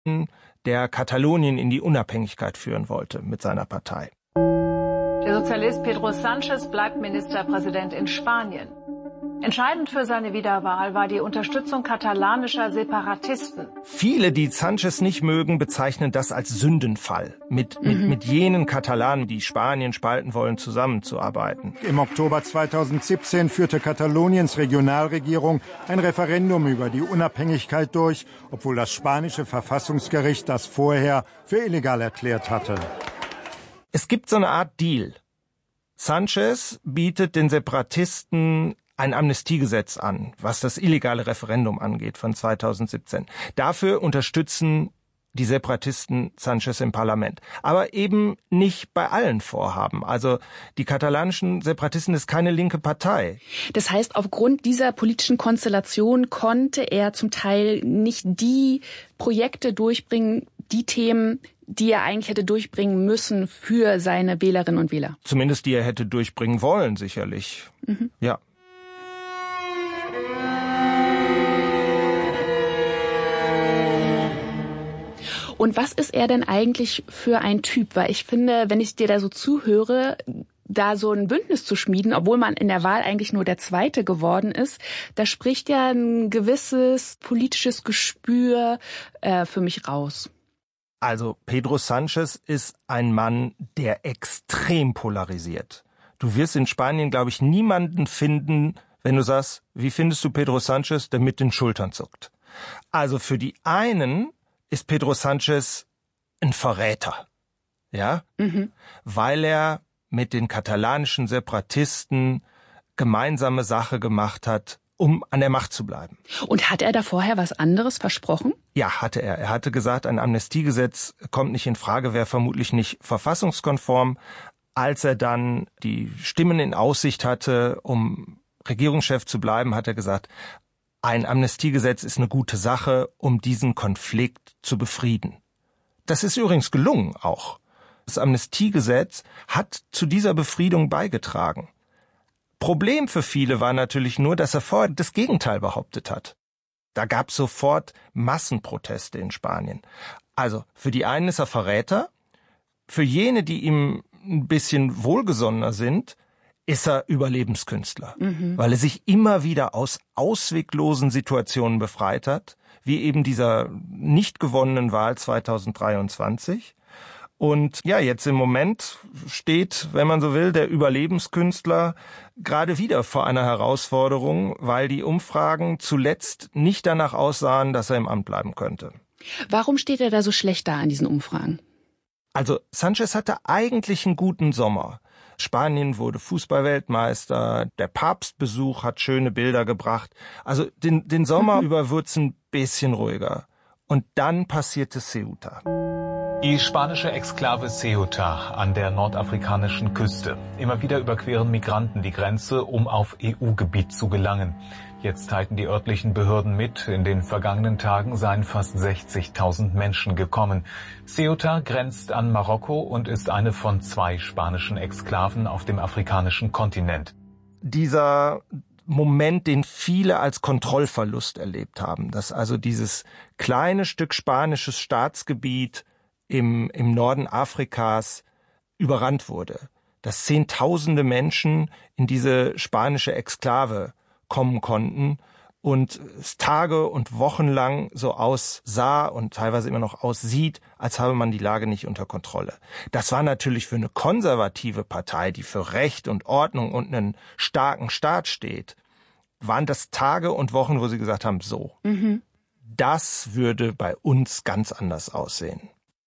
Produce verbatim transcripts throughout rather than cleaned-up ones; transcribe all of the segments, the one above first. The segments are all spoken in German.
der Katalonien in die Unabhängigkeit führen wollte mit seiner Partei. Der Sozialist Pedro Sánchez bleibt Ministerpräsident in Spanien. Entscheidend für seine Wiederwahl war die Unterstützung katalanischer Separatisten. Viele, die Sánchez nicht mögen, bezeichnen das als Sündenfall, mit, mit, mhm. mit jenen Katalanen, die Spanien spalten wollen, zusammenzuarbeiten. Im Oktober zweitausendsiebzehn führte Kataloniens Regionalregierung ein Referendum über die Unabhängigkeit durch, obwohl das spanische Verfassungsgericht das vorher für illegal erklärt hatte. Es gibt so eine Art Deal. Sánchez bietet den Separatisten ein Amnestiegesetz an, was das illegale Referendum angeht von zweitausendsiebzehn. Dafür unterstützen die Separatisten Sánchez im Parlament. Aber eben nicht bei allen Vorhaben. Also die katalanischen Separatisten ist keine linke Partei. Das heißt, aufgrund dieser politischen Konstellation konnte er zum Teil nicht die Projekte durchbringen, die Themen, die er eigentlich hätte durchbringen müssen für seine Wählerinnen und Wähler. Zumindest die er hätte durchbringen wollen, sicherlich. Mhm. Ja. Und was ist er denn eigentlich für ein Typ? Weil ich finde, wenn ich dir da so zuhöre, da so ein Bündnis zu schmieden, obwohl man in der Wahl eigentlich nur der Zweite geworden ist, da spricht ja ein gewisses politisches Gespür äh, für mich raus. Also Pedro Sánchez ist ein Mann, der extrem polarisiert. Du wirst in Spanien, glaube ich, niemanden finden, wenn du sagst, wie findest du Pedro Sánchez, der mit den Schultern zuckt. Also für die einen ist Pedro Sánchez ein Verräter, ja, mhm. weil er mit den katalanischen Separatisten gemeinsame Sache gemacht hat, um an der Macht zu bleiben. Und hat er da vorher was anderes versprochen? Ja, hatte er. Er hatte gesagt, ein Amnestiegesetz kommt nicht in Frage, wäre vermutlich nicht verfassungskonform. Als er dann die Stimmen in Aussicht hatte, um Regierungschef zu bleiben, hat er gesagt, ein Amnestiegesetz ist eine gute Sache, um diesen Konflikt zu befrieden. Das ist übrigens gelungen auch. Das Amnestiegesetz hat zu dieser Befriedung beigetragen. Problem für viele war natürlich nur, dass er vorher das Gegenteil behauptet hat. Da gab es sofort Massenproteste in Spanien. Also für die einen ist er Verräter, für jene, die ihm ein bisschen wohlgesonnener sind, ist er Überlebenskünstler, mhm. weil er sich immer wieder aus ausweglosen Situationen befreit hat, wie eben dieser nicht gewonnenen Wahl zweitausenddreiundzwanzig. Und ja, jetzt im Moment steht, wenn man so will, der Überlebenskünstler gerade wieder vor einer Herausforderung, weil die Umfragen zuletzt nicht danach aussahen, dass er im Amt bleiben könnte. Warum steht er da so schlecht da an diesen Umfragen? Also Sánchez hatte eigentlich einen guten Sommer. Spanien wurde Fußballweltmeister, der Papstbesuch hat schöne Bilder gebracht. Also den, den Sommer mhm. über wird's ein bisschen ruhiger. Und dann passierte Ceuta. Die spanische Exklave Ceuta an der nordafrikanischen Küste. Immer wieder überqueren Migranten die Grenze, um auf E U-Gebiet zu gelangen. Jetzt teilten die örtlichen Behörden mit, in den vergangenen Tagen seien fast sechzigtausend Menschen gekommen. Ceuta grenzt an Marokko und ist eine von zwei spanischen Exklaven auf dem afrikanischen Kontinent. Dieser Moment, den viele als Kontrollverlust erlebt haben, dass also dieses kleine Stück spanisches Staatsgebiet im, im Norden Afrikas überrannt wurde, dass Zehntausende Menschen in diese spanische Exklave kommen konnten und es Tage und Wochen lang so aussah und teilweise immer noch aussieht, als habe man die Lage nicht unter Kontrolle. Das war natürlich für eine konservative Partei, die für Recht und Ordnung und einen starken Staat steht, waren das Tage und Wochen, wo sie gesagt haben, so, mhm. das würde bei uns ganz anders aussehen.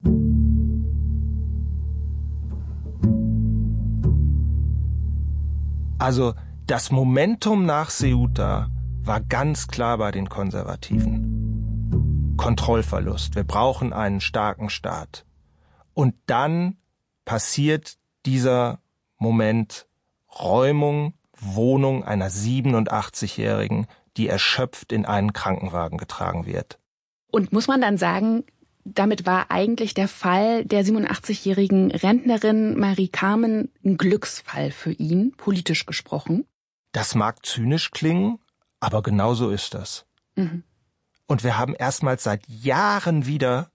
Also das Momentum nach Ceuta war ganz klar bei den Konservativen. Kontrollverlust. Wir brauchen einen starken Staat. Und dann passiert dieser Moment Räumung, Wohnung einer siebenundachtzigjährigen, die erschöpft in einen Krankenwagen getragen wird. Und muss man dann sagen, damit war eigentlich der Fall der siebenundachtzigjährigen Rentnerin Marie Carmen ein Glücksfall für ihn, politisch gesprochen? Das mag zynisch klingen, aber genau so ist das. Mhm. Und wir haben erstmals seit Jahren wieder